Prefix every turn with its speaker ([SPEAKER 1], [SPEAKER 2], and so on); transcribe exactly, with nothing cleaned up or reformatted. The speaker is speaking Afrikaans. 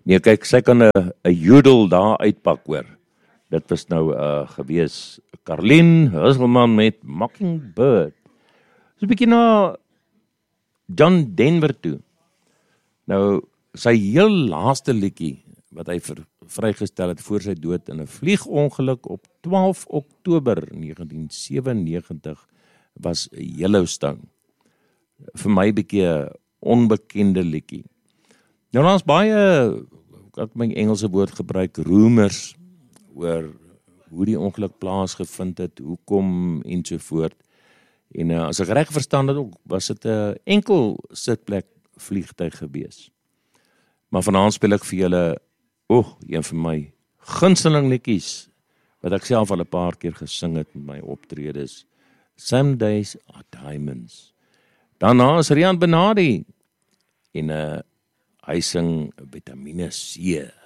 [SPEAKER 1] Nee, kyk, sy kan 'n 'n jodel daar uitpak hoor. Dit was nou uh, gewees Carlien Husselman met Mockingbird. So 'n bietjie na John Denver toe. Nou, sy heel laaste liedjie wat hy vir, vrygestel het voor sy dood in 'n vliegongeluk op twaalf Oktober negentien sewennegentig was Yellowstone. Vir my 'n bietjie 'n onbekende liedjie. Nou, daar's baie, ek my Engelse woord gebruik, rumors oor hoe die ongeluk plaasgevind het, hoekom en so voort. En uh, as ek reg verstaan het ook, was dit 'n enkel sitplek vliegtuig gewees. Maar vanaand speel ek vir julle, oh, een van my gunsteling liedjies, wat ek self al 'n paar keer gesing het met my optredes, Some Days Are Diamonds. Daarna is Rian Benadi, en uh, hy sing Vitamine C.